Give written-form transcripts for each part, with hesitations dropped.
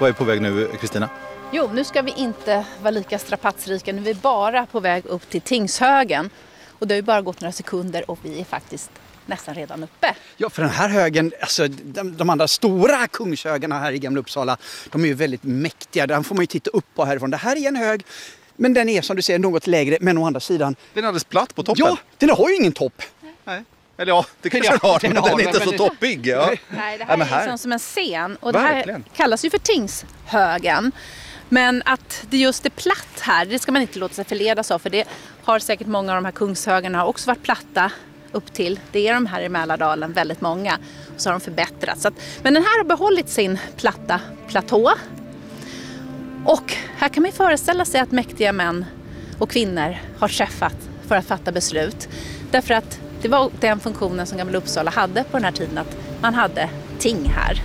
Vad är på väg nu, Kristina? Jo, nu ska vi inte vara lika strapatsrika. Nu är vi bara på väg upp till Tingshögen. Och det har ju bara gått några sekunder och vi är faktiskt nästan redan uppe. Ja, för den här högen, alltså de andra stora kungshögarna här i Gamla Uppsala, de är ju väldigt mäktiga. Den får man ju titta upp på härifrån. Det här är en hög, men den är som du ser något lägre, men å andra sidan... Den är alldeles platt på toppen. Ja, den har ju ingen topp. Nej. Eller ja, det kanske den har, men den är inte så toppig. Ja. Nej, det här är liksom som en scen. Och det Verkligen. här kallas ju för Tingshögen. Men att det just är platt här, det ska man inte låta sig förledas av. För det har säkert många av de här kungshögarna också varit platta upp till. Det är de här i Mälardalen, väldigt många. Och så har de förbättrats. Men den här har behållit sin platta platå. Och här kan man föreställa sig att mäktiga män och kvinnor har träffat för att fatta beslut. Därför att det var den funktionen som Gamla Uppsala hade på den här tiden, att man hade ting här.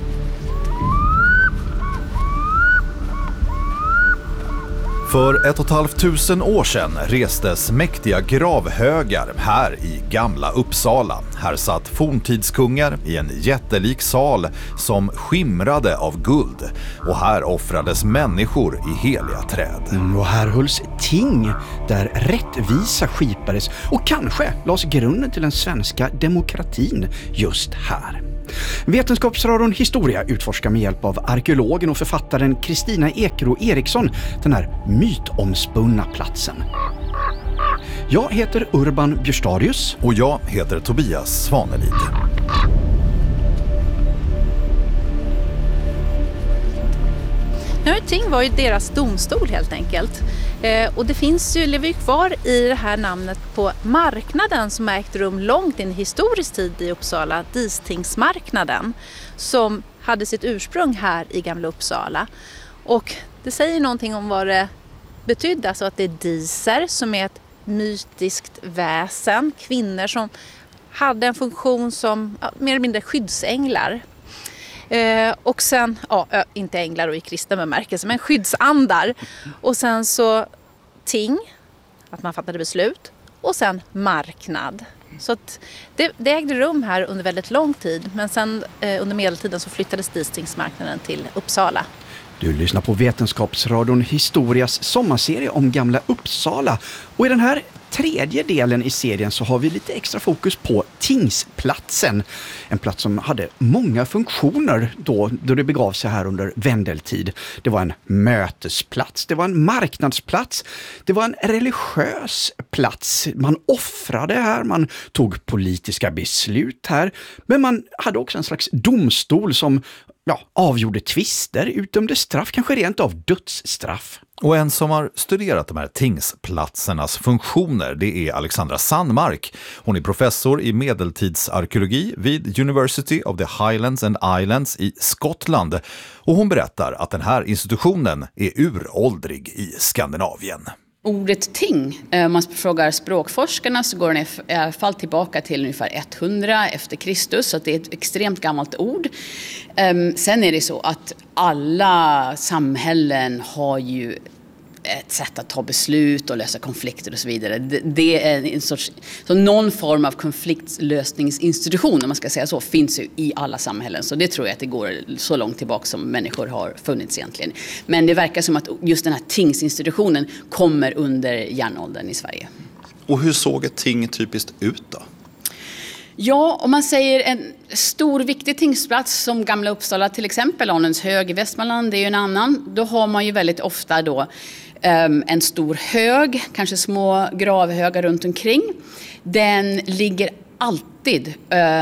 För 1 500 år sedan restes mäktiga gravhögar här i Gamla Uppsala. Här satt forntidskungar i en jättelik sal som skimrade av guld. Och här offrades människor i heliga träd. Och här hölls ting där rättvisa skipades och kanske lades grunden till den svenska demokratin just här. Vetenskapsradion Historia utforskar med hjälp av arkeologen och författaren Kristina Ekro Eriksson den här mytomspunna platsen. Jag heter Urban Björstadius. Och jag heter Tobias Svanelid. Ting var ju deras domstol helt enkelt. Och det finns ju, lever ju kvar i det här namnet på marknaden som har ägt rum långt in i historisk tid i Uppsala, Distingsmarknaden, som hade sitt ursprung här i Gamla Uppsala. Och det säger någonting om vad det betydde, alltså att det är diser som är ett mytiskt väsen, kvinnor som hade en funktion som mer eller mindre skyddsänglar. Och sen, inte änglar och i kristna bemärkelse, men skyddsandar. Och sen så ting, att man fattade beslut. Och sen marknad. Så att det ägde rum här under väldigt lång tid. Men sen under medeltiden så flyttades Distingsmarknaden till Uppsala. Du lyssnar på Vetenskapsradion Historias sommarserie om Gamla Uppsala. Och i den här tredje delen i serien så har vi lite extra fokus på Tingsplatsen. En plats som hade många funktioner då det begav sig här under vändeltid. Det var en mötesplats, det var en marknadsplats, det var en religiös plats. Man offrade här, man tog politiska beslut här. Men man hade också en slags domstol som avgjorde tvister, utdömde straff, kanske rent av dödsstraff. Och en som har studerat de här tingsplatsernas funktioner, det är Alexandra Sandmark. Hon är professor i medeltidsarkeologi vid University of the Highlands and Islands i Skottland. Och hon berättar att den här institutionen är uråldrig i Skandinavien. Ordet ting, om man frågar språkforskarna så går den i alla fall tillbaka till ungefär 100 efter Kristus, så det är ett extremt gammalt ord. Sen är det så att alla samhällen har ju ett sätt att ta beslut och lösa konflikter och så vidare. Det är en sorts, så någon form av konfliktlösningsinstitution, om man ska säga så, finns ju i alla samhällen. Så det tror jag att det går så långt tillbaka som människor har funnits egentligen. Men det verkar som att just den här tingsinstitutionen kommer under järnåldern i Sverige. Och hur såg ett ting typiskt ut då? Ja, om man säger en stor viktig tingsplats som Gamla Uppsala, till exempel Arnöshög i Västmanland, det är ju en annan. Då har man ju väldigt ofta då en stor hög, kanske små gravhögar runt omkring. Den ligger alltid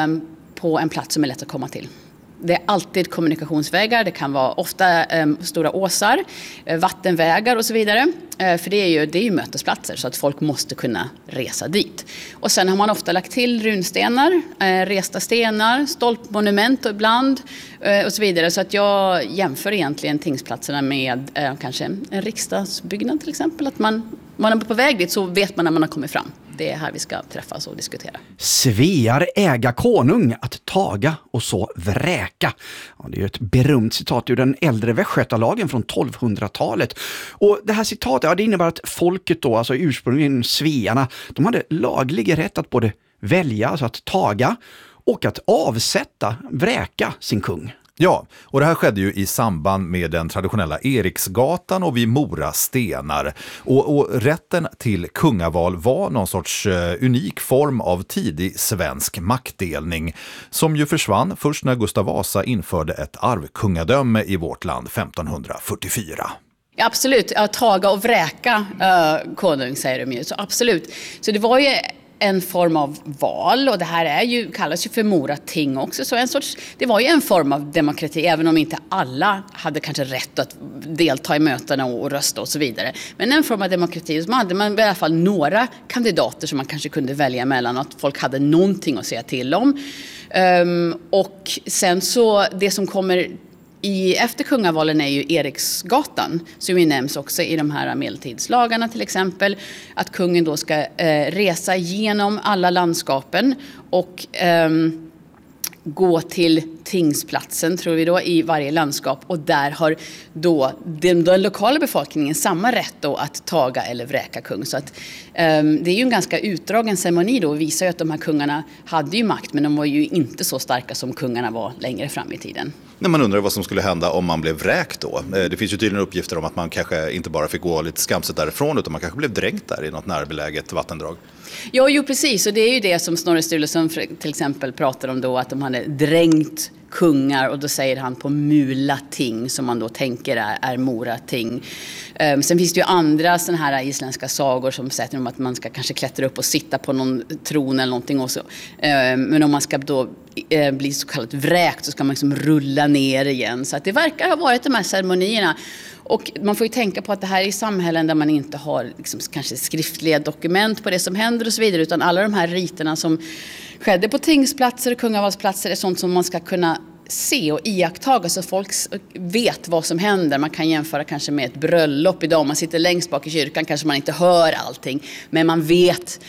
på en plats som är lätt att komma till. Det är alltid kommunikationsvägar, det kan vara ofta stora åsar, vattenvägar och så vidare. För det är ju mötesplatser så att folk måste kunna resa dit. Och sen har man ofta lagt till runstenar, resta stenar, stolpmonument och ibland och så vidare. Så att jag jämför egentligen tingsplatserna med kanske en riksdagsbyggnad till exempel. Att man är på väg dit så vet man när man har kommit fram. Det är här vi ska träffas och diskutera. Svear äga konung att taga och så vräka. Ja, det är ju ett berömt citat ur den äldre västgötalagen från 1200-talet. Och det här citatet, det innebär att folket då, alltså ursprungligen svearna, de hade laglig rätt att både välja, alltså att taga, och att avsätta, vräka sin kung. Ja, och det här skedde ju i samband med den traditionella Eriksgatan och vid Mora stenar. Och rätten till kungaval var någon sorts unik form av tidig svensk maktdelning som ju försvann först när Gustav Vasa införde ett arvkungadöme i vårt land 1544. Ja, absolut, taga och vräka konung säger de ju, så absolut. Så det var ju en form av val, och det här kallas ju för morating också, så det var ju en form av demokrati, även om inte alla hade kanske rätt att delta i mötena och rösta och så vidare. Men en form av demokrati, så hade man i alla fall några kandidater som man kanske kunde välja mellan, och att folk hade någonting att säga till om. Och sen så, det som kommer efter kungavalen är ju Eriksgatan, som ju nämns också i de här medeltidslagarna till exempel, att kungen då ska resa genom alla landskapen och gå till tingsplatsen, tror vi då, i varje landskap, och där har då den lokala befolkningen samma rätt då att taga eller vräka kung. Så att det är ju en ganska utdragen ceremoni då, och visar ju att de här kungarna hade ju makt, men de var ju inte så starka som kungarna var längre fram i tiden. När man undrar vad som skulle hända om man blev vräkt då. Det finns ju tydligen uppgifter om att man kanske inte bara fick gå lite skamset därifrån, utan man kanske blev dränkt där i något närbeläget vattendrag. Jo, precis. Och det är ju det som Snorre Sturluson till exempel pratar om då, att de hade dränkt kungar, och då säger han på Mulating, som man då tänker är Morating. Sen finns det ju andra såna här isländska sagor som säger om att man ska kanske klättra upp och sitta på någon tron eller någonting och så. Men om man ska då bli så kallat vräkt, så ska man liksom rulla ner igen. Så att det verkar ha varit de här ceremonierna. Och man får ju tänka på att det här är samhällen där man inte har liksom kanske skriftliga dokument på det som händer och så vidare, utan alla de här riterna som skedde på tingsplatser och kungavalsplatser är sånt som man ska kunna se och iakttaga, så folk vet vad som händer. Man kan jämföra kanske med ett bröllop idag. Man sitter längst bak i kyrkan, kanske man inte hör allting, men man vet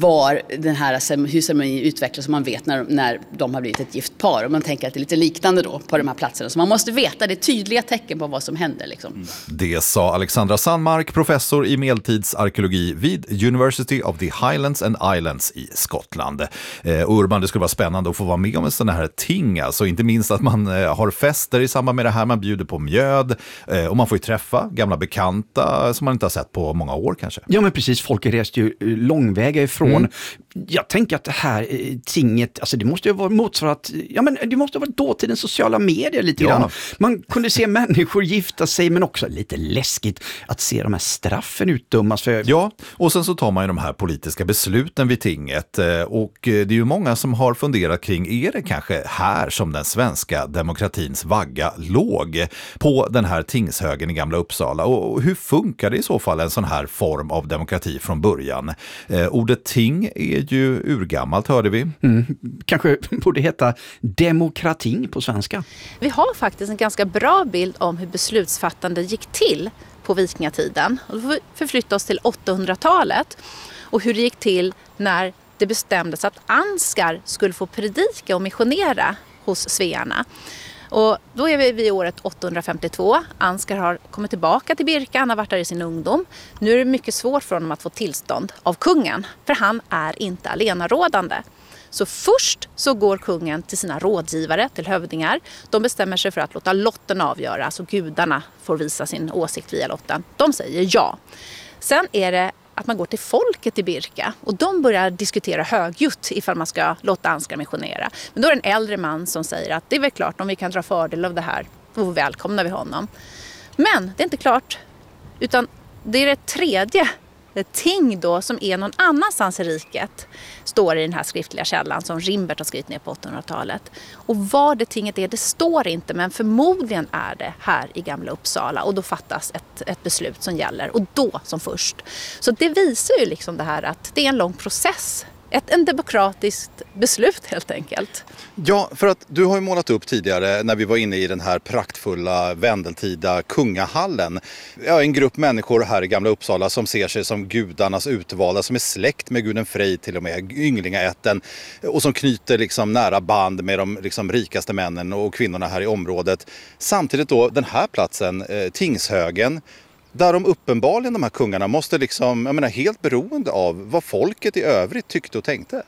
hur ceremonin utvecklas, och man vet när de har blivit ett gift par. Och man tänker att det är lite liknande då på de här platserna. Så man måste veta, det är tydliga tecken på vad som händer liksom. Det sa Alexandra Sandmark, professor i medeltidsarkeologi vid University of the Highlands and Islands i Skottland. Och Urban, det skulle vara spännande att få vara med om en sån här ting, alltså inte minst att man har fester i samband med det här, man bjuder på mjöd, och man får ju träffa gamla bekanta som man inte har sett på många år kanske. Ja, men precis, folk reste ju långväga ifrån. Jag tänker att det här tinget, alltså det måste ju vara motsvarat, det måste vara dåtidens sociala medier lite grann. Man kunde se människor gifta sig, men också lite läskigt att se de här straffen utdömas för. Ja, och sen så tar man ju de här politiska besluten vid tinget, och det är ju många som har funderat kring, är det kanske här som den svenska demokratins vagga låg, på den här tingshögen i Gamla Uppsala, och hur funkar det i så fall en sån här form av demokrati från början? Ordet ting är ju urgammalt, hörde vi. Kanske borde heta demokratin på svenska. Vi har faktiskt en ganska bra bild om hur beslutsfattande gick till på vikingatiden. Och då får vi förflytta oss till 800-talet och hur det gick till när det bestämdes att Ansgar skulle få predika och missionera hos svearna. Och då är vi vid året 852. Ansgar har kommit tillbaka till Birka, han har varit där i sin ungdom. Nu är det mycket svårt för honom att få tillstånd av kungen, för han är inte allenarådande. Så först så går kungen till sina rådgivare, till hövdingar. De bestämmer sig för att låta lotten avgöra, så gudarna får visa sin åsikt via lotten. De säger ja. Sen är det att man går till folket i Birka, och de börjar diskutera högljutt ifall man ska låta Ansgar missionera. Men då är det en äldre man som säger att det är väl klart, om vi kan dra fördel av det här, då välkomnar vi honom. Men det är inte klart, utan det är det tredje ting då som är någon annanstans i riket, står i den här skriftliga källan som Rimbert har skrivit ner på 800-talet. Och vad det tinget är, det står inte, men förmodligen är det här i Gamla Uppsala, och då fattas ett beslut som gäller, och då som först. Så det visar ju liksom det här att det är en lång process. En demokratiskt beslut helt enkelt. Ja, för att du har ju målat upp tidigare när vi var inne i den här praktfulla vendeltida kungahallen. Ja, en grupp människor här i Gamla Uppsala som ser sig som gudarnas utvalda, som är släkt med guden Frej till och med, ynglingaätten, och som knyter liksom nära band med de liksom rikaste männen och kvinnorna här i området. Samtidigt då den här platsen, Tingshögen, där de uppenbarligen, de här kungarna, måste liksom, helt beroende av vad folket i övrigt tyckte och tänkte.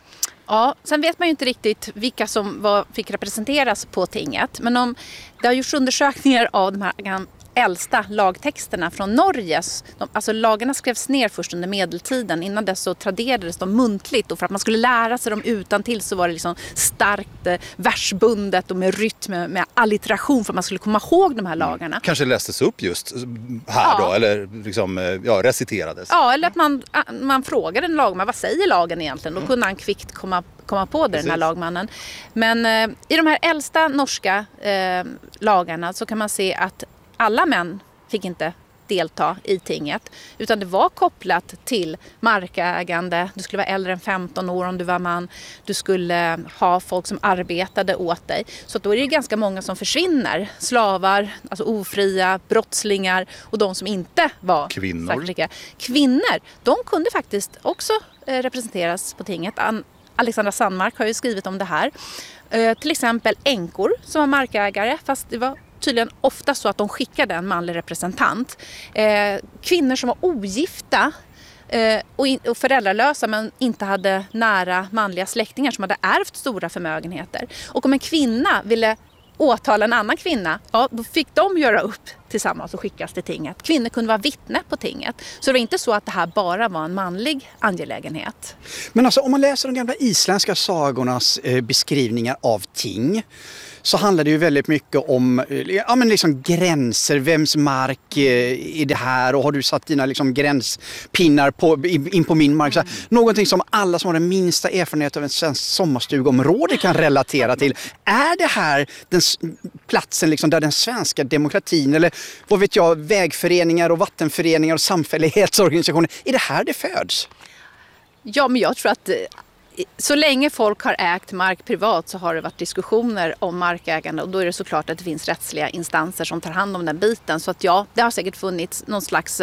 Ja, sen vet man ju inte riktigt vilka som fick representeras på tinget. Men det har gjorts undersökningar av de här äldsta lagtexterna från Norge. Alltså lagarna skrevs ner först under medeltiden. Innan dess så traderades de muntligt. Och för att man skulle lära sig dem utantill så var det liksom starkt versbundet och med rytm, med allitteration för att man skulle komma ihåg de här lagarna. Kanske lästes upp just här då, eller liksom, reciterades. Ja, eller att man frågade en lagman, vad säger lagen egentligen? Då kunde han kvickt komma på det, den här lagmannen. Men i de här äldsta norska lagarna så kan man se att alla män fick inte delta i tinget, utan det var kopplat till markägande. Du skulle vara äldre än 15 år om du var man. Du skulle ha folk som arbetade åt dig. Så då är det ganska många som försvinner. Slavar, alltså ofria, brottslingar och de som inte var kvinnor. Kvinnor, de kunde faktiskt också representeras på tinget. Alexandra Sandmark har ju skrivit om det här. Till exempel änkor som var markägare, fast det var tydligen ofta så att de skickade en manlig representant. Kvinnor som var ogifta och föräldralösa men inte hade nära manliga släktingar som hade ärvt stora förmögenheter. Och om en kvinna ville åtala en annan kvinna, ja, då fick de göra upp tillsammans och skickas till tinget. Kvinnor kunde vara vittne på tinget. Så det var inte så att det här bara var en manlig angelägenhet. Men alltså om man läser de gamla isländska sagornas beskrivningar av ting så handlar det ju väldigt mycket om liksom gränser, vems mark är det här och har du satt dina liksom gränspinnar in på min mark. Så här, någonting som alla som har den minsta erfarenhet av en svensk sommarstugområde kan relatera till. Är det här den platsen liksom där den svenska demokratin eller vad vet jag, vägföreningar och vattenföreningar och samfällighetsorganisationer, är det här det föds? Ja, men jag tror att så länge folk har ägt mark privat så har det varit diskussioner om markägande och då är det såklart att det finns rättsliga instanser som tar hand om den biten. Så att ja, det har säkert funnits någon slags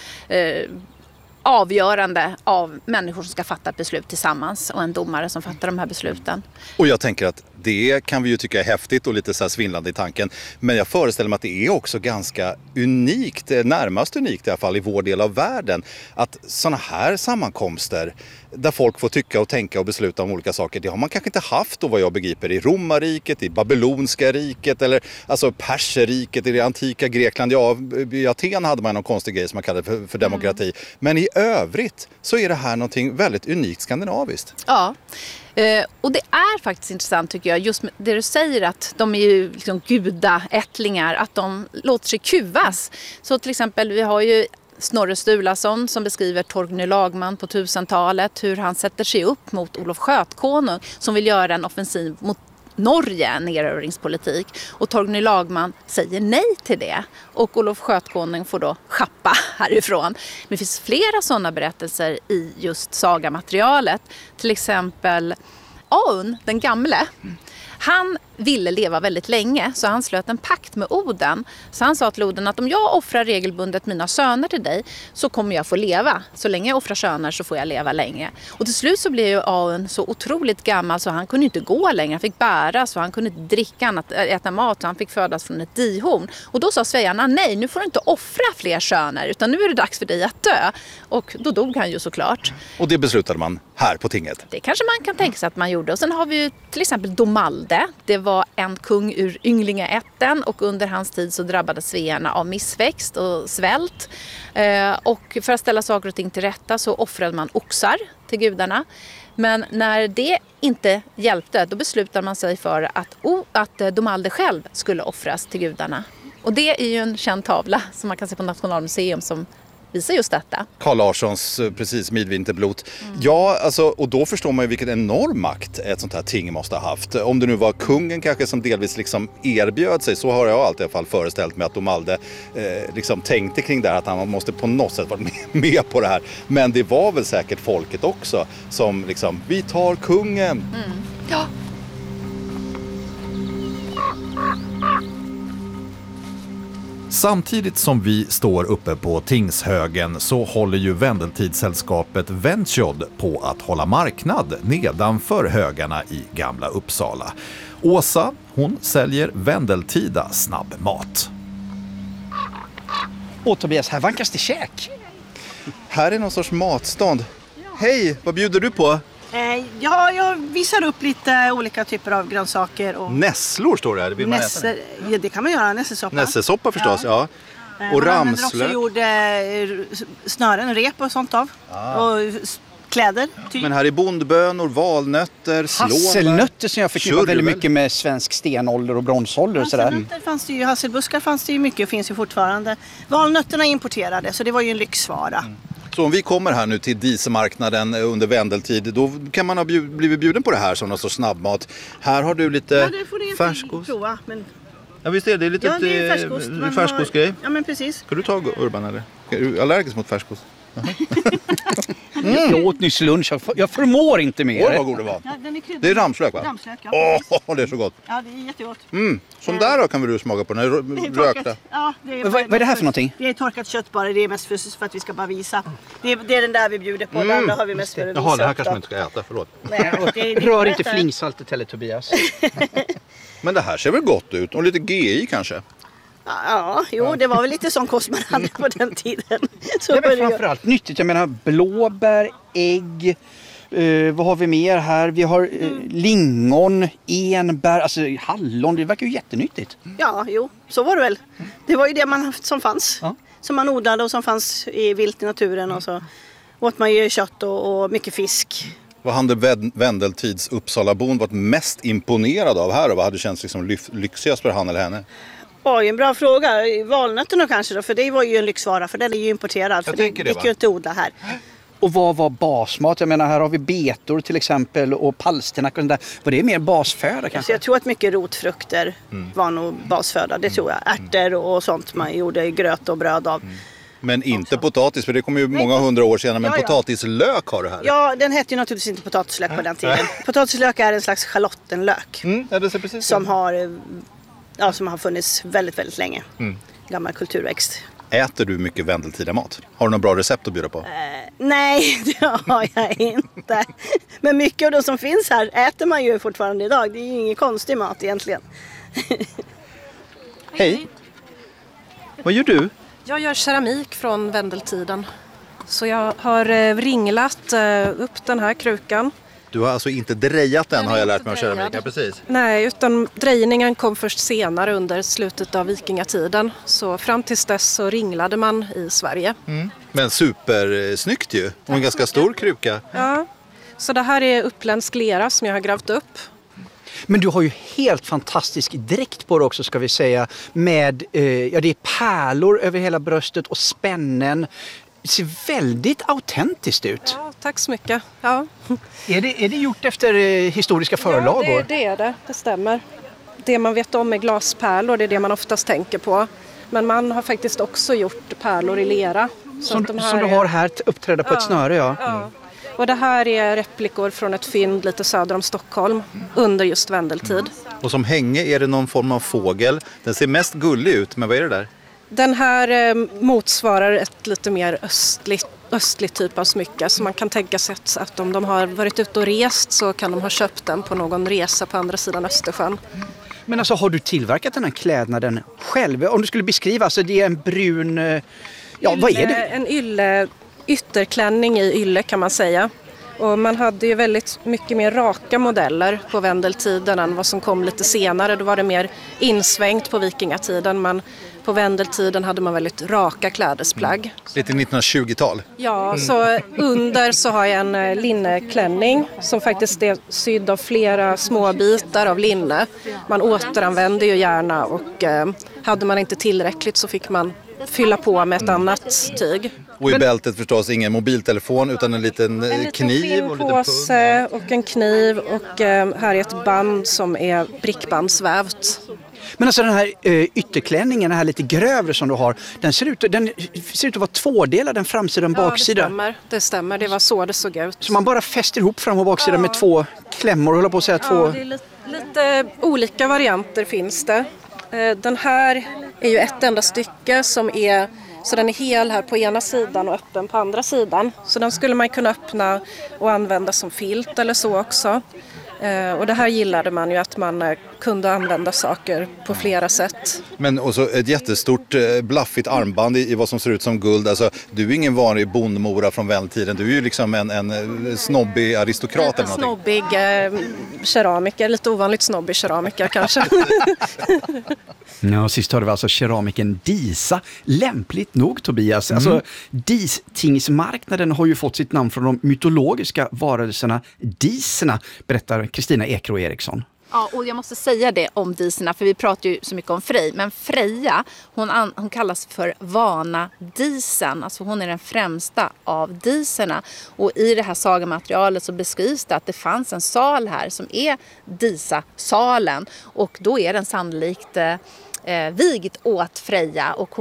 avgörande av människor som ska fatta ett beslut tillsammans och en domare som fattar de här besluten. Och jag tänker att det kan vi ju tycka är häftigt och lite så här svindlande i tanken. Men jag föreställer mig att det är också ganska unikt, närmast unikt i alla fall i vår del av världen. Att sådana här sammankomster där folk får tycka och tänka och besluta om olika saker, det har man kanske inte haft då vad jag begriper i Romarriket, i Babylonska riket eller alltså Perserriket, i det antika Grekland. Ja, i Aten hade man någon konstig grej som man kallade för demokrati. Men i övrigt så är det här någonting väldigt unikt skandinaviskt. Ja. Och det är faktiskt intressant tycker jag, just det du säger att de är ju liksom gudaättlingar, att de låter sig kuvas. Så till exempel vi har ju Snorre Sturlason som beskriver Torgny Lagman på 1000-talet, hur han sätter sig upp mot Olof Skötkonung som vill göra en offensiv mot Norge, en erövringspolitik. Och Torgny Lagman säger nej till det. Och Olof Skötkonung får då schappa härifrån. Men det finns flera sådana berättelser i just sagamaterialet. Till exempel Aun, den gamle. Han ville leva väldigt länge så han slöt en pakt med Oden. Så han sa till Oden att om jag offrar regelbundet mina söner till dig så kommer jag få leva. Så länge jag offrar söner så får jag leva länge. Och till slut så blev ju Aun så otroligt gammal så han kunde inte gå längre. Han fick bära så han kunde inte dricka annat, äta mat så han fick födas från ett dihorn. Och då sa svearna nej, nu får du inte offra fler söner utan nu är det dags för dig att dö. Och då dog han ju såklart. Och det beslutade man här på tinget? Det kanske man kan tänka sig att man gjorde. Och sen har vi ju till exempel Domalde. Det var en kung ur Ynglingaätten och under hans tid så drabbades svearna av missväxt och svält. Och för att ställa saker och ting till rätta så offrade man oxar till gudarna. Men när det inte hjälpte då beslutade man sig för att Domalde själv skulle offras till gudarna. Och det är ju en känd tavla som man kan se på Nationalmuseum som visar just detta. Carl Larssons precis Midvinterblot. Ja, alltså, och då förstår man ju vilken enorm makt ett sånt här ting måste ha haft. Om det nu var kungen kanske som delvis liksom erbjöd sig, så har jag alltid i alla fall föreställt mig att Domalde liksom tänkte kring det här att han måste på något sätt vara med på det här. Men det var väl säkert folket också som liksom, vi tar kungen. Ja. Samtidigt som vi står uppe på Tingshögen så håller ju Vendeltidssällskapet Ventjod på att hålla marknad nedanför högarna i Gamla Uppsala. Åsa, hon säljer vendeltida snabbmat. Och Tobias, här vankas det käk. Här är någon sorts matstånd. Hej, vad bjuder du på? Ja, jag visar upp lite olika typer av grönsaker. Och Nässlor står det här. Vill man äta det? ja, det kan man göra, nässelsoppa. Nässelsoppa förstås, ja. Och man använder också ramslök. snören, rep och sånt av. Och kläder, typ. Men här är bondbönor, valnötter, slånar. Hasselnötter som jag förknippar väldigt Körvel. mycket med svensk stenålder och bronsålder och sådär. Hasselnötter fanns det ju, hasselbuskar fanns det ju mycket och finns ju fortfarande. Valnötterna är importerade, så det var ju en lyxvara. Så om vi kommer här nu till dieselmarknaden under vendeltid, då kan man ha blivit bjuden på det här som någon sorts snabbmat. Här har du lite Ja, det får ni färskost. prova. Men... Ja visst är det lite Ja, det är färskost. Man färskostgrej. har... Ja, men precis. Ska du ta Urban eller? Är du allergisk mot färskost? Jag åt nyss lunch, jag förmår inte mer. Oj vad god det var. Ja, den är kryddad. Det är ramslök va? Ramslök, ja. Åh, det är så gott. Ja, det är jättegott. Som där då kan vi smaka på, den här Det är rökta. torkat. Ja, det är, Vad är det här för någonting? Det är torkat kött bara, det är mest för att vi ska bara visa. Det är den där vi bjuder på, den andra har vi mest för att visa. Jaha, det här upp kanske man då. inte ska äta, förlåt. Nej, Rör inte flingsaltet heller, Tobias. Men det här ser väl gott ut, och lite GI kanske? Ja, jo, det var väl lite sån kost man hade på den tiden. Så Det är var väl det ju. framförallt nyttigt. Jag menar blåbär, ägg, vad har vi mer här? Vi har lingon, enbär, alltså hallon. Det verkar ju jättenyttigt. Ja, jo, så var det väl. Det var ju det som fanns. Ja. Som man odlade och som fanns i vilt i naturen. Och så åt man ju kött och mycket fisk. Vad hade vendeltids Uppsalabon varit mest imponerad av här och vad hade känts liksom lyxigast för han eller henne? Oj, en bra fråga. Valnötterna kanske då, för det var ju en lyxvara, för den är ju importerad. För det tänker det, gick va? ju inte att odla här. Och vad var basmat? Jag menar, här har vi betor till exempel och palsternack och sånt där. Var det mer basföda Så kanske? jag tror att mycket rotfrukter var nog basföda, det tror jag. Ärtor och sånt man gjorde gröt och bröd av. Men inte potatis, för det kommer ju många hundra år senare. Men Ja, ja. potatislök har du här. Ja, den hette ju naturligtvis inte potatislök på den tiden. Potatislök är en slags schalottenlök Ja, det ser precis som har funnits väldigt, väldigt länge. Gammal kulturväxt. Äter du mycket vendeltida mat? Har du något bra recept att bjuda på? Nej, det har jag inte. Men mycket av det som finns här äter man ju fortfarande idag. Det är ju ingen konstig mat egentligen. Hej! Vad gör du? Jag gör keramik från vendeltiden. Så jag har ringlat upp den här krukan. Du har alltså inte drejat den, Den har är jag lärt inte mig av keramik. drejad. Ja, precis. Nej, utan drejningen kom först senare under slutet av vikingatiden. Så fram tills dess så ringlade man i Sverige. Men supersnyggt ju. Och en ganska stor kruka. Ja, så det här är uppländsk lera som jag har grävt upp. Men du har ju helt fantastisk dräkt på dig också, ska vi säga. Med, det är pärlor över hela bröstet och spännen. Det ser väldigt autentiskt ut. Ja, tack så mycket. Ja. Är det gjort efter historiska förlagor? Ja, det är det. Det stämmer. Det man vet om är glaspärlor, det är det man oftast tänker på. Men man har faktiskt också gjort pärlor i lera. Så att de här som du har här uppträdda på ett snöre, ja. Ja. Och det här är replikor från ett fynd lite söder om Stockholm under just vendeltid. Och som hänge är det någon form av fågel. Den ser mest gullig ut, men vad är det där? Den här motsvarar ett lite mer östligt typ av smycke. Så man kan tänka sig att om de har varit ute och rest så kan de ha köpt den på någon resa på andra sidan Östersjön. Men alltså, har du tillverkat den här klädnaden själv? Om du skulle beskriva, alltså det är en brun... vad är det? En ytterklänning i ylle kan man säga. Och man hade ju väldigt mycket mer raka modeller på vendeltiden än vad som kom lite senare. Då var det mer insvängt på vikingatiden, men på vendeltiden hade man väldigt raka klädesplagg. Lite 1920-tal. Ja, så under så har jag en linneklänning som faktiskt är sydd av flera små bitar av linne. Man återanvänder ju gärna och hade man inte tillräckligt så fick man fylla på med ett annat tyg. Och i bältet förstås ingen mobiltelefon utan en liten kniv och lite påse och en kniv och här är ett band som är brickbandsvävt. Men alltså den här ytterklänningen, den här lite grövre som du har, den ser ut att vara tvådelad, den framsida och baksida. Det stämmer, det var så det såg ut. Så man bara fäster ihop fram och baksida med två klämmor, håller på att säga två... Ja, det är lite olika varianter finns det. Den här är ju ett enda stycke som är, så den är hel här på ena sidan och öppen på andra sidan. Så den skulle man kunna öppna och använda som filt eller så också. Och det här gillade man ju, att man kunde använda saker på flera sätt. Men också ett jättestort blaffigt armband i vad som ser ut som guld. Alltså, du är ingen vanlig bondmora från väntiden. Du är ju liksom en snobbig aristokrat eller någonting. Snobbig keramiker, lite ovanligt snobbig keramiker kanske. Ja, sist hörde vi alltså keramiken Disa. Lämpligt nog, Tobias. Alltså, distingsmarknaden har ju fått sitt namn från de mytologiska varelserna diserna, berättar Kristina Ekro Eriksson. Ja, och jag måste säga det om diserna, för vi pratar ju så mycket om Frej. Men Freja, hon kallas för Vanadisen. Alltså hon är den främsta av diserna. Och i det här sagamaterialet så beskrivs det att det fanns en sal här som är Disa-salen. Och då är den sannolikt vigd åt Freja. Och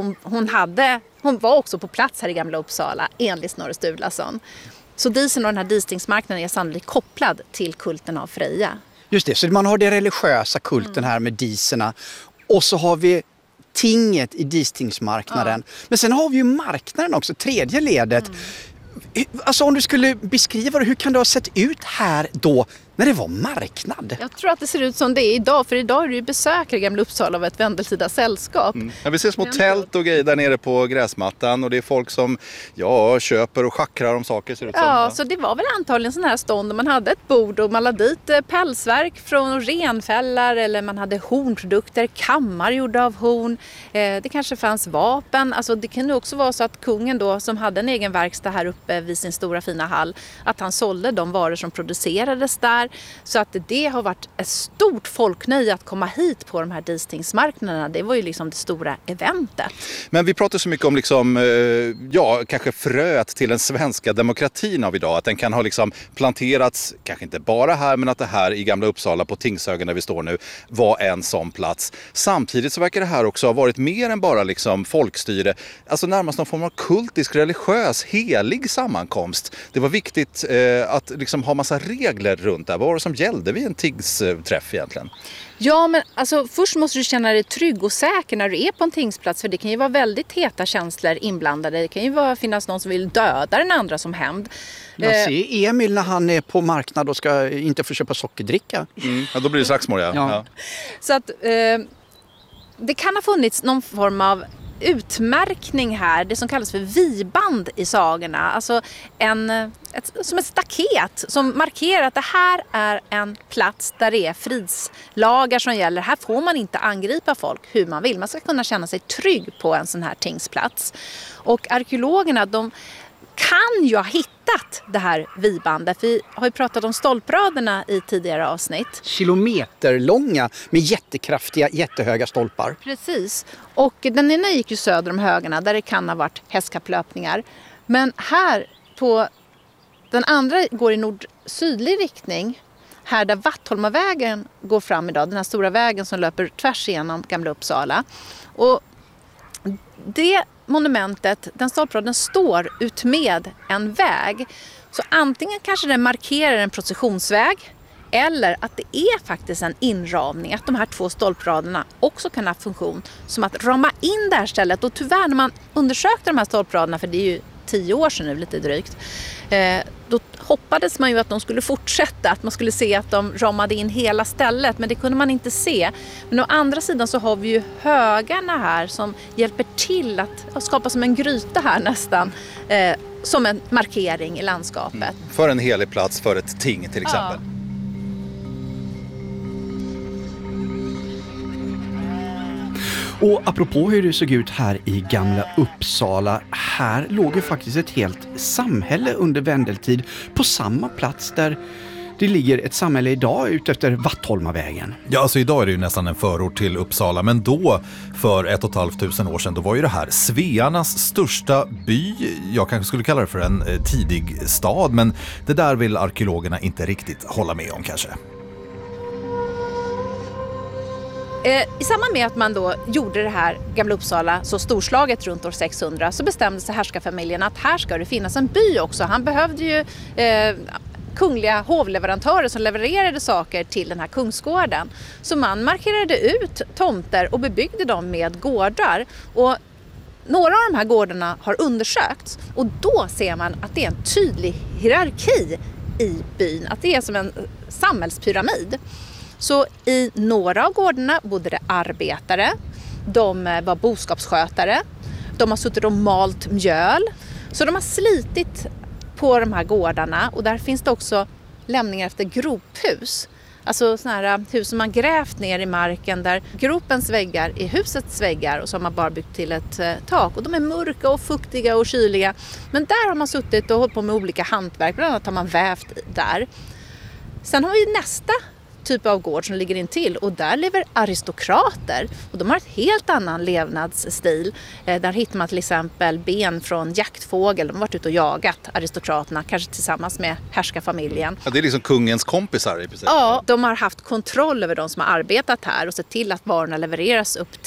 hon var också på plats här i Gamla Uppsala enligt Snorre Sturlason. Så disen och den här distingsmarknaden är sannolikt kopplad till kulten av Freja. Just det, så man har det religiösa kulten här med diserna. Och så har vi tinget i distingsmarknaden. Ja. Men sen har vi ju marknaden också, tredje ledet. Alltså om du skulle beskriva det, hur kan det ha sett ut här då när det var marknad? Jag tror att det ser ut som det är idag, för idag är det ju besökare i Gamla Uppsala av ett vendeltida sällskap. Ja, vi ser små tält och grejer där nere på gräsmattan och det är folk som köper och schackrar om saker, ser ut som. Ja, så det var väl antagligen sån här stånd där man hade ett bord och man lade dit pälsverk från renfällar eller man hade hornprodukter, kammar gjorda av horn. Det kanske fanns vapen. Alltså det kan ju också vara så att kungen då som hade en egen verkstad här uppe vid sin stora fina hall, att han sålde de varor som producerades där. Så att det har varit ett stort folknöje att komma hit på de här distingsmarknaderna. Det var ju liksom det stora eventet. Men vi pratar så mycket om kanske fröet till den svenska demokratin av idag. Att den kan ha liksom planterats, kanske inte bara här, men att det här i Gamla Uppsala på Tingshögen där vi står nu var en sån plats. Samtidigt så verkar det här också ha varit mer än bara liksom folkstyre. Alltså närmast någon form av kultisk, religiös, helig sammankomst. Det var viktigt att liksom ha massa regler runt det. Vad var det som gällde vid en tingsträff egentligen? Ja, men alltså, först måste du känna dig trygg och säker när du är på en tingsplats. För det kan ju vara väldigt heta känslor inblandade. Det kan ju finnas någon som vill döda den andra som hämnd. Jag ser Emil när han är på marknad och ska inte få köpa sockerdricka. Ja, då blir det slagsmål, ja. Så att det kan ha funnits någon form av utmärkning här, det som kallas för viband i sagorna. Alltså som ett staket som markerar att det här är en plats där det är fridslagar som gäller. Här får man inte angripa folk hur man vill. Man ska kunna känna sig trygg på en sån här tingsplats. Och arkeologerna, de kan ju ha hittat det här vibandet. Vi har ju pratat om stolpraderna i tidigare avsnitt. Kilometerlånga med jättekraftiga, jättehöga stolpar. Precis. Och den ena gick ju söder om högarna där det kan ha varit hästkapplöpningar. Men här på den andra går i nord-sydlig riktning. Här där Vattholmavägen går fram idag. Den här stora vägen som löper tvärs igenom Gamla Uppsala. Och det monumentet, den stolpraden står ut med en väg. Så antingen kanske den markerar en processionsväg eller att det är faktiskt en inramning. Att de här två stolpraderna också kan ha funktion som att rama in det här stället. Och tyvärr när man undersökte de här stolpraderna, för det är ju 10 år sedan nu lite drygt, då hoppades man ju att de skulle fortsätta, att man skulle se att de ramade in hela stället, men det kunde man inte se. Men å andra sidan så har vi ju högarna här som hjälper till att skapa som en gryta här nästan, som en markering i landskapet. För en helig plats, för ett ting till exempel. Ja. Och apropå hur det såg ut här i Gamla Uppsala, här låg ju faktiskt ett helt samhälle under vendeltid på samma plats där det ligger ett samhälle idag ut efter Vattholmavägen. Ja, alltså idag är det ju nästan en förort till Uppsala, men då för 1 500 år sedan, då var ju det här Svearnas största by. Jag kanske skulle kalla det för en tidig stad, men det där vill arkeologerna inte riktigt hålla med om kanske. I samband med att man då gjorde det här Gamla Uppsala så storslaget runt år 600 så bestämde sig härskarfamiljen att här ska det finnas en by också. Han behövde ju kungliga hovleverantörer som levererade saker till den här kungsgården. Så man markerade ut tomter och bebyggde dem med gårdar. Och några av de här gårdarna har undersökts och då ser man att det är en tydlig hierarki i byn. Att det är som en samhällspyramid. Så i några av gårdarna bodde det arbetare, de var boskapsskötare, de har suttit och malt mjöl. Så de har slitit på de här gårdarna och där finns det också lämningar efter grophus. Alltså sådana här hus som man grävt ner i marken där gropens väggar är husets väggar och så har man bara byggt till ett tak. Och de är mörka och fuktiga och kyliga. Men där har man suttit och hållit på med olika hantverk, bland annat har man vävt där. Sen har vi nästa typ av gård som ligger in till och där lever aristokrater och de har ett helt annan levnadsstil. Där hittar man till exempel ben från jaktfågel, de har varit ute och jagat aristokraterna, kanske tillsammans med härskarfamiljen. Ja, det är liksom kungens kompisar i princip. Ja, de har haft kontroll över de som har arbetat här och sett till att varorna levereras upp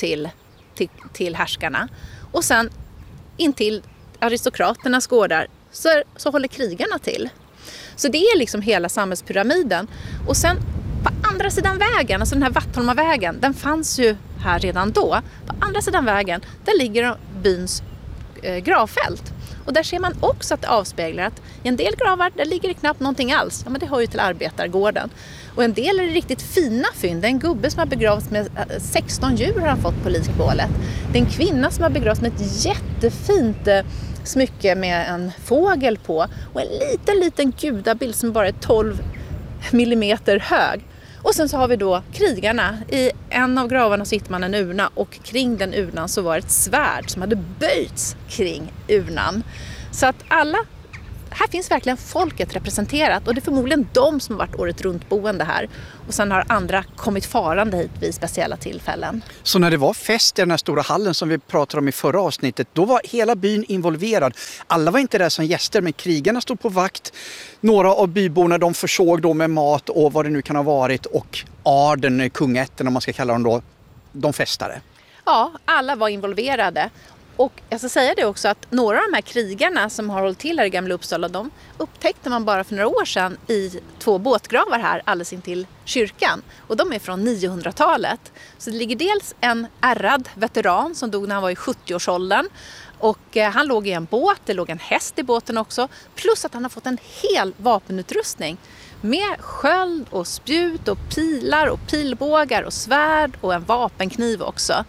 till härskarna. Och sen intill aristokraternas gårdar så håller krigarna till. Så det är liksom hela samhällspyramiden. Och sen på andra sidan vägen, alltså den här Vattholmavägen, den fanns ju här redan då. På andra sidan vägen, där ligger byns gravfält. Och där ser man också att det avspeglar att i en del gravar, där ligger det knappt någonting alls. Ja, men det hör ju till arbetargården. Och en del är det riktigt fina fynd. Det är en gubbe som har begravts med 16 djur har han fått på likbålet. Det är en kvinna som har begravts med ett jättefint smycke med en fågel på. Och en liten gudabild som bara är 12 millimeter hög. Och sen så har vi då krigarna. I en av gravarna så hittar man en urna och kring den urnan så var ett svärd som hade böjts kring urnan. Så att här finns verkligen folket representerat och det är förmodligen de som har varit året runt boende här. Och sen har andra kommit farande hit vid speciella tillfällen. Så när det var fest i den här stora hallen som vi pratade om i förra avsnittet, då var hela byn involverad. Alla var inte där som gäster, men krigarna stod på vakt. Några av byborna de försåg då med mat och vad det nu kan ha varit. Och adeln, kungaätten om man ska kalla dem då, de festade. Ja, alla var involverade. Och jag ska säga det också att några av de här krigarna som har hållit till här i Gamla Uppsala, de upptäckte man bara för några år sedan i 2 båtgravar här alldeles intill kyrkan. Och de är från 900-talet. Så det ligger dels en ärrad veteran som dog när han var i 70-årsåldern. Och han låg i en båt, det låg en häst i båten också. Plus att han har fått en hel vapenutrustning. Med sköld och spjut och pilar och pilbågar och svärd och en vapenkniv också.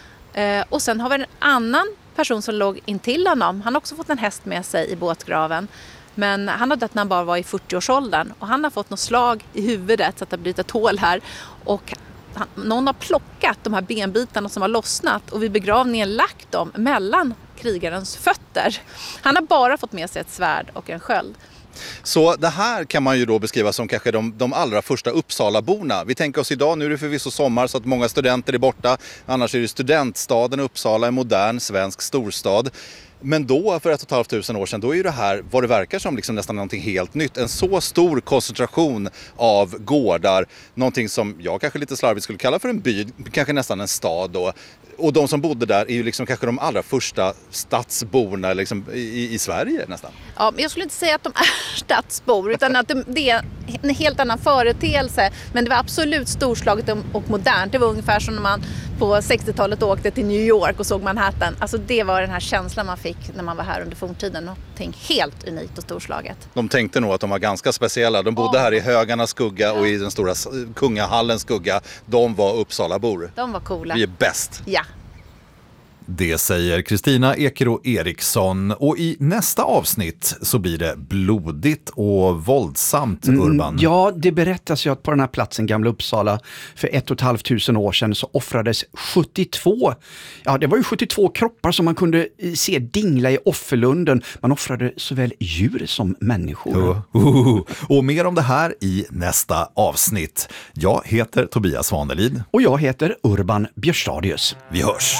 Och sen har vi en annan person som låg intill honom. Han har också fått en häst med sig i båtgraven. Men han har dött när han bara var i 40-årsåldern. Och han har fått något slag i huvudet så att det har blivit ett hål här. Och någon har plockat de här benbitarna som har lossnat och vid begravningen lagt dem mellan krigarens fötter. Han har bara fått med sig ett svärd och en sköld. Så det här kan man ju då beskriva som kanske de allra första Uppsalaborna. Vi tänker oss idag, nu är det förvisso sommar så att många studenter är borta. Annars är det studentstaden Uppsala, en modern svensk storstad. Men då, för 1 500 år sedan, då är ju det här, vad det verkar som, liksom nästan någonting helt nytt. En så stor koncentration av gårdar, någonting som jag kanske lite slarvigt skulle kalla för en by, kanske nästan en stad då. Och de som bodde där är ju liksom kanske de allra första stadsborna liksom i Sverige nästan. Ja, men jag skulle inte säga att de är stadsbor utan att det är en helt annan företeelse. Men det var absolut storslaget och modernt. Det var ungefär som när man på 60-talet åkte till New York och såg Manhattan. Alltså det var den här känslan man fick när man var här under forntiden. Någonting helt unikt och storslaget. De tänkte nog att de var ganska speciella. De bodde här i högarnas skugga och i den stora kungahallens skugga. De var Uppsalabor. De var coola. Vi är bäst. Ja. Det säger Kristina Ekero Eriksson och i nästa avsnitt så blir det blodigt och våldsamt, Urban. Ja, det berättas ju att på den här platsen, Gamla Uppsala, för 1 500 år sedan så offrades 72. Ja, det var ju 72 kroppar som man kunde se dingla i offerlunden. Man offrade såväl djur som människor. Och mer om det här i nästa avsnitt. Jag heter Tobias Vanelid. Och jag heter Urban Björstadius. Vi hörs!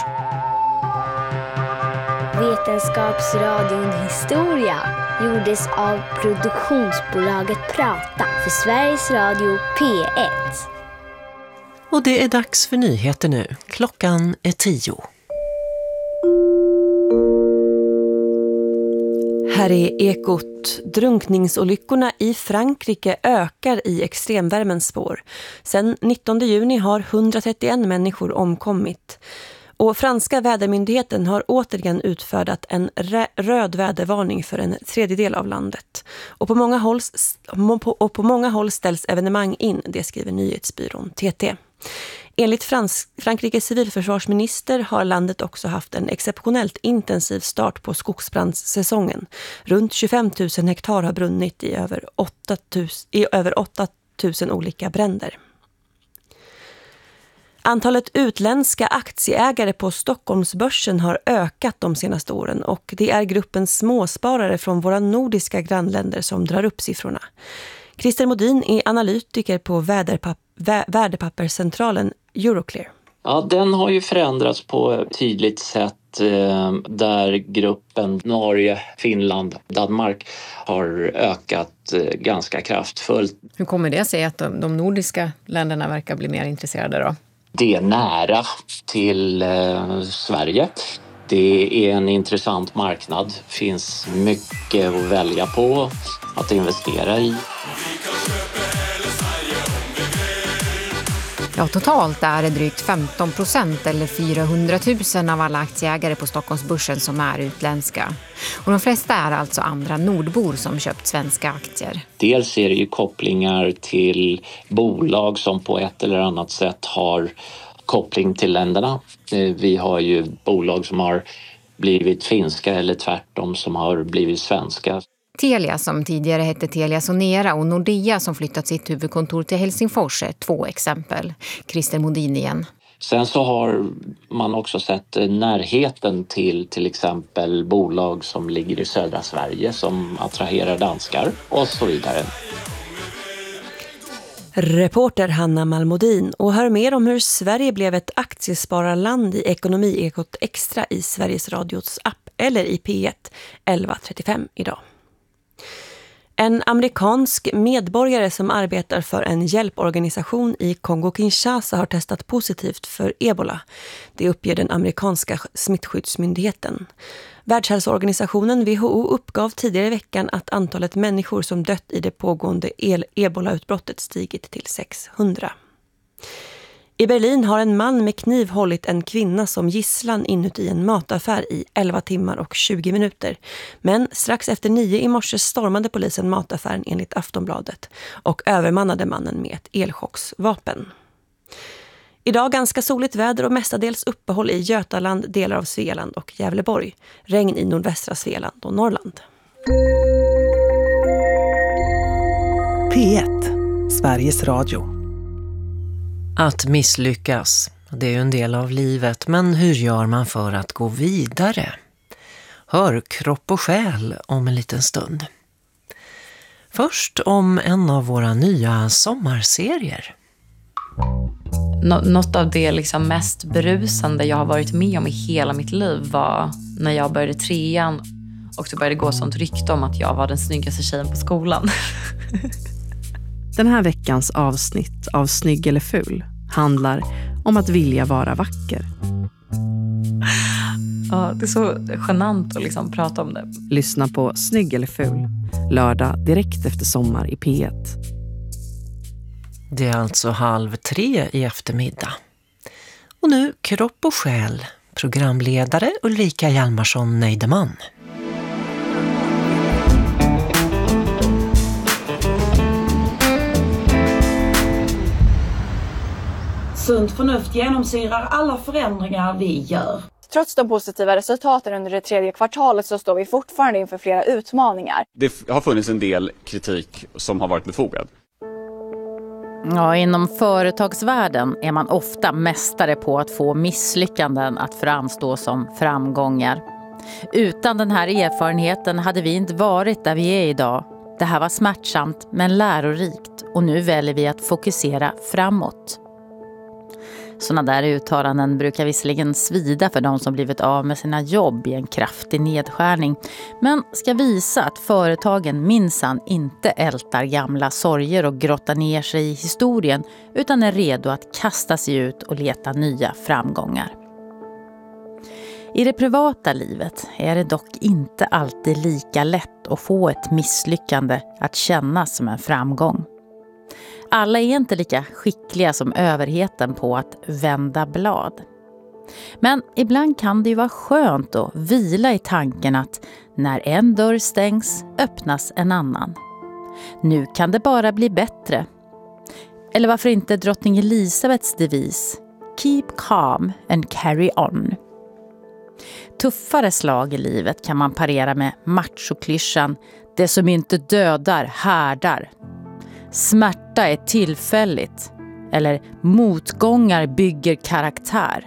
Vetenskapsradion Historia gjordes av produktionsbolaget Prata för Sveriges Radio P1. Och det är dags för nyheter nu. Klockan är 10. Här är Ekot. Drunkningsolyckorna i Frankrike ökar i extremvärmens spår. Sen 19 juni har 131 människor omkommit. Och franska vädermyndigheten har återigen utfärdat en röd vädervarning för en tredjedel av landet. Och på många håll ställs evenemang in, det skriver nyhetsbyrån TT. Enligt Frankrikes civilförsvarsminister har landet också haft en exceptionellt intensiv start på skogsbrandssäsongen. Runt 25 000 hektar har brunnit i över 8 000 olika bränder. Antalet utländska aktieägare på Stockholmsbörsen har ökat de senaste åren och det är gruppen småsparare från våra nordiska grannländer som drar upp siffrorna. Christer Modin är analytiker på värdepapperscentralen Euroclear. Ja, den har ju förändrats på ett tydligt sätt där gruppen Norge, Finland, Danmark har ökat ganska kraftfullt. Hur kommer det sig att de nordiska länderna verkar bli mer intresserade då? Det är nära till Sverige. Det är en intressant marknad. Finns mycket att välja på, att investera i. Ja, totalt är det drygt 15% eller 400 000 av alla aktieägare på Stockholmsbörsen som är utländska. Och de flesta är alltså andra nordbor som köpt svenska aktier. Dels är det ju kopplingar till bolag som på ett eller annat sätt har koppling till länderna. Vi har ju bolag som har blivit finska eller tvärtom som har blivit svenska. Telia som tidigare hette Telia Sonera och Nordea som flyttat sitt huvudkontor till Helsingfors är 2 exempel. Christer Modin igen. Sen så har man också sett närheten till exempel bolag som ligger i södra Sverige som attraherar danskar och så vidare. Reporter Hanna Malmodin och hör mer om hur Sverige blev ett aktiespararland i Ekonomiekot Extra i Sveriges Radios app eller i P1 11:35 idag. En amerikansk medborgare som arbetar för en hjälporganisation i Kongo-Kinshasa har testat positivt för ebola. Det uppger den amerikanska smittskyddsmyndigheten. Världshälsoorganisationen WHO uppgav tidigare i veckan att antalet människor som dött i det pågående ebola-utbrottet stigit till 600. I Berlin har en man med kniv hållit en kvinna som gisslan inuti en mataffär i 11 timmar och 20 minuter. Men strax efter 9 i morse stormade polisen mataffären enligt Aftonbladet och övermannade mannen med ett elchocksvapen. Idag ganska soligt väder och mestadels uppehåll i Götaland, delar av Svealand och Gävleborg. Regn i nordvästra Svealand och Norrland. P1, Sveriges Radio. Att misslyckas, det är ju en del av livet, men hur gör man för att gå vidare? Hör Kropp och själ om en liten stund. Först om en av våra nya sommarserier. Något av det liksom mest berusande jag har varit med om i hela mitt liv var när jag började 3:an och det började gå sånt rykte om att jag var den snyggaste tjejen på skolan. Den här veckans avsnitt av Snygg eller ful handlar om att vilja vara vacker. Ja, det är så genant att liksom prata om det. Lyssna på Snygg eller ful, lördag direkt efter sommar i P1. Det är alltså 2:30 i eftermiddag. Och nu Kropp och själ, programledare Ulrika Hjalmarsson Neideman. Sunt förnuft genomsyrar alla förändringar vi gör. Trots de positiva resultaten under det 3:e kvartalet så står vi fortfarande inför flera utmaningar. Det har funnits en del kritik som har varit befogad. Ja, inom företagsvärlden är man ofta mästare på att få misslyckanden att framstå som framgångar. Utan den här erfarenheten hade vi inte varit där vi är idag. Det här var smärtsamt men lärorikt och nu väljer vi att fokusera framåt. Sådana där uttalanden brukar visserligen svida för de som blivit av med sina jobb i en kraftig nedskärning, men ska visa att företagen minsann inte ältar gamla sorger och grottar ner sig i historien utan är redo att kasta sig ut och leta nya framgångar. I det privata livet är det dock inte alltid lika lätt att få ett misslyckande att kännas som en framgång. Alla är inte lika skickliga som överheten på att vända blad. Men ibland kan det ju vara skönt att vila i tanken att när en dörr stängs öppnas en annan. Nu kan det bara bli bättre. Eller varför inte drottning Elisabeths devis Keep calm and carry on. Tuffare slag i livet kan man parera med machoklyschan det som inte dödar härdar. Smärta är tillfälligt. Eller motgångar bygger karaktär.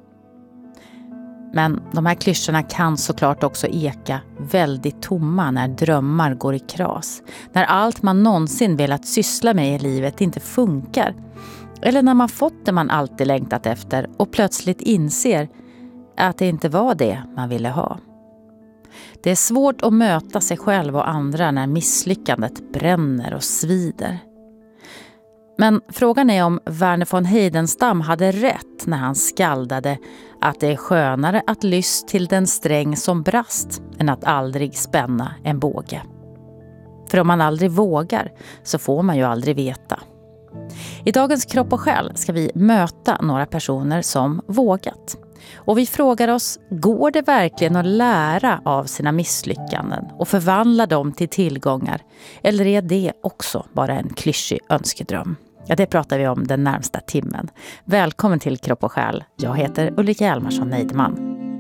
Men de här klyschorna kan såklart också eka väldigt tomma när drömmar går i kras. När allt man någonsin velat syssla med i livet inte funkar. Eller när man fått det man alltid längtat efter och plötsligt inser att det inte var det man ville ha. Det är svårt att möta sig själv och andra när misslyckandet bränner och svider. Men frågan är om Verner von Heidenstam hade rätt när han skaldade att det är skönare att lyss till den sträng som brast än att aldrig spänna en båge. För om man aldrig vågar så får man ju aldrig veta. I dagens Kropp och själ ska vi möta några personer som vågat. Och vi frågar oss, går det verkligen att lära av sina misslyckanden och förvandla dem till tillgångar? Eller är det också bara en klyschig önskedröm? Ja, det pratar vi om den närmsta timmen. Välkommen till Kropp och själ. Jag heter Ulrika Hjalmarsson Neidman.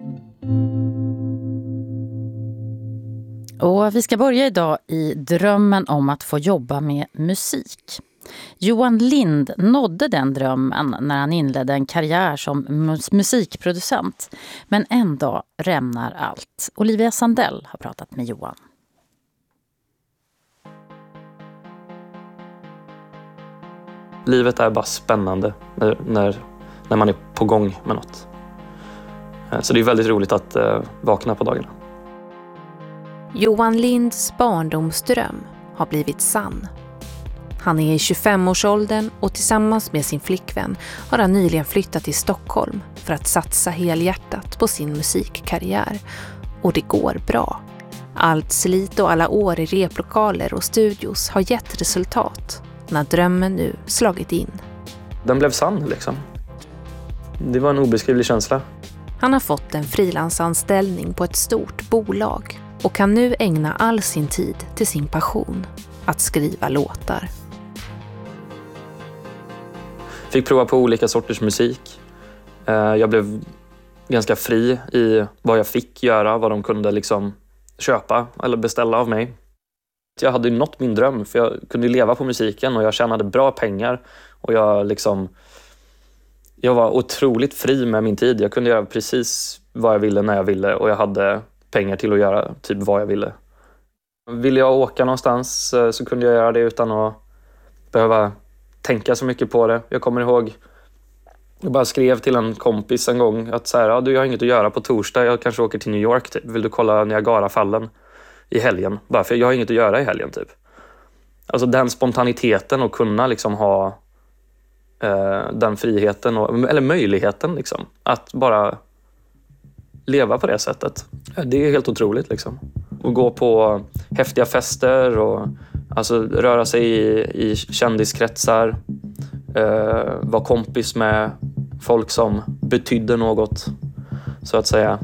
Och vi ska börja idag i drömmen om att få jobba med musik. Johan Lind nådde den drömmen när han inledde en karriär som musikproducent. Men en dag rämnar allt. Olivia Sandell har pratat med Johan. Livet är bara spännande när man är på gång med något. Så det är väldigt roligt att vakna på dagarna. Johan Linds barndomsdröm har blivit sann. Han är i 25-årsåldern och tillsammans med sin flickvän har han nyligen flyttat till Stockholm för att satsa helhjärtat på sin musikkarriär. Och det går bra. Allt slit och alla år i replokaler och studios har gett resultat när drömmen nu slagit in. Den blev sann liksom. Det var en obeskrivlig känsla. Han har fått en frilansanställning på ett stort bolag och kan nu ägna all sin tid till sin passion, att skriva låtar. Fick prova på olika sorters musik. Jag blev ganska fri i vad jag fick göra, vad de kunde liksom köpa eller beställa av mig. Jag hade ju nått min dröm för jag kunde leva på musiken och jag tjänade bra pengar och jag var otroligt fri med min tid. Jag kunde göra precis vad jag ville när jag ville och jag hade pengar till att göra typ vad jag ville. Ville jag åka någonstans så kunde jag göra det utan att behöva tänka så mycket på det. Jag kommer ihåg, jag bara skrev till en kompis en gång att så här, ja, du, jag har inget att göra på torsdag, jag kanske åker till New York typ. Vill du kolla Niagarafallen i helgen? Bara för jag har inget att göra i helgen typ. Alltså den spontaniteten och kunna liksom ha den friheten eller möjligheten liksom att bara leva på det sättet. Det är helt otroligt liksom. Och gå på häftiga fester och alltså röra sig i kändiskretsar, vara kompis med folk som betydde något så att säga.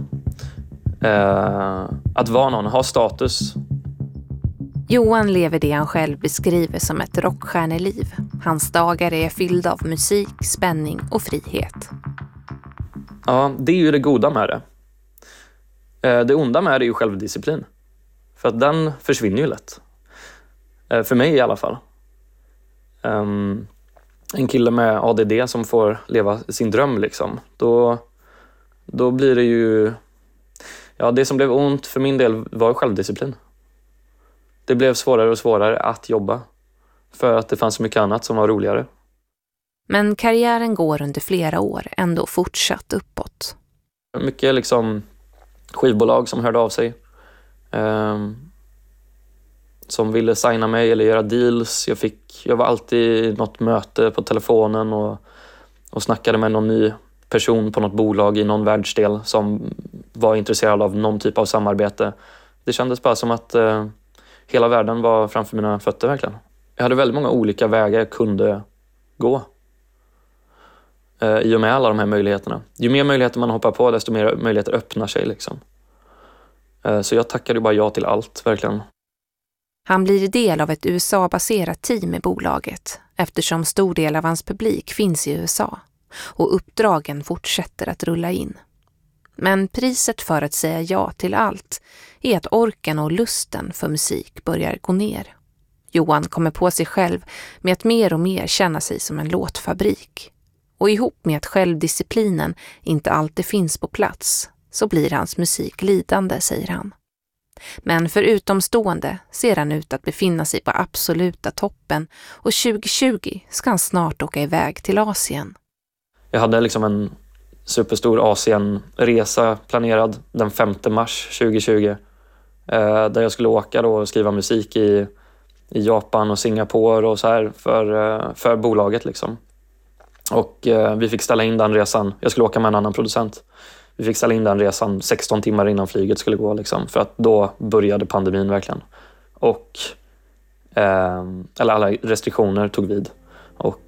Att vara någon, ha status. Johan lever det han själv beskriver som ett rockstjärneliv. Hans dagar är fyllda av musik, spänning och frihet. Ja, det är ju det goda med det. Det onda med det är ju självdisciplin. För att den försvinner ju lätt. För mig i alla fall. En kille med ADD som får leva sin dröm liksom. Då blir det ju... Ja, det som blev ont för min del var självdisciplin. Det blev svårare och svårare att jobba. För att det fanns så mycket annat som var roligare. Men karriären går under flera år ändå fortsatt uppåt. Mycket liksom skivbolag som hörde av sig. Som ville signa mig eller göra deals. Jag var alltid i något möte på telefonen och snackade med någon ny person på något bolag i någon världsdel som var intresserad av någon typ av samarbete. Det kändes bara som att hela världen var framför mina fötter verkligen. Jag hade väldigt många olika vägar jag kunde gå. i och med alla de här möjligheterna. Ju mer möjligheter man hoppar på, desto mer möjligheter öppnar sig liksom. Så jag tackade bara ja till allt, verkligen. Han blir del av ett USA-baserat team i bolaget eftersom stor del av hans publik finns i USA och uppdragen fortsätter att rulla in. Men priset för att säga ja till allt är att orken och lusten för musik börjar gå ner. Johan kommer på sig själv med att mer och mer känna sig som en låtfabrik. Och ihop med att självdisciplinen inte alltid finns på plats så blir hans musik lidande, säger han. Men för utomstående ser han ut att befinna sig på absoluta toppen och 2020 ska han snart åka iväg till Asien. Jag hade liksom en superstor Asien-resa planerad den 5 mars 2020 där jag skulle åka då och skriva musik i Japan och Singapore och så här för bolaget liksom. Och vi fick ställa in den resan. Jag skulle åka med en annan producent. Vi fick ställa in den resan 16 timmar innan flyget skulle gå liksom, för att då började pandemin verkligen. Och eller alla restriktioner tog vid. Och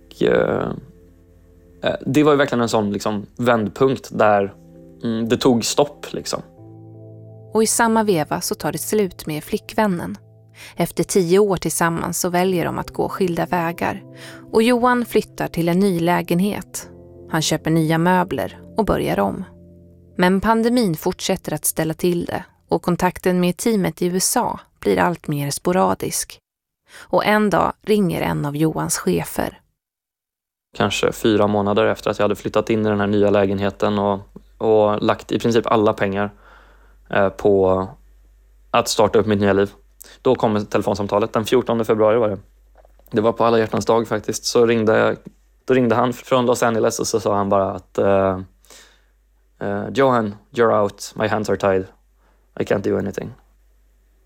det var ju verkligen en sån liksom vändpunkt där det tog stopp liksom. Och i samma veva så tar det slut med flickvännen. Efter 10 år tillsammans så väljer de att gå skilda vägar. Och Johan flyttar till en ny lägenhet. Han köper nya möbler och börjar om. Men pandemin fortsätter att ställa till det och kontakten med teamet i USA blir allt mer sporadisk. Och en dag ringer en av Johans chefer. Kanske 4 månader efter att jag hade flyttat in i den här nya lägenheten och lagt i princip alla pengar på att starta upp mitt nya liv. Då kom telefonsamtalet, den 14 februari var det. Det var på alla hjärtans dag faktiskt. Så då ringde han från Los Angeles och så sa han bara att Johan, you're out, my hands are tied. I can't do anything.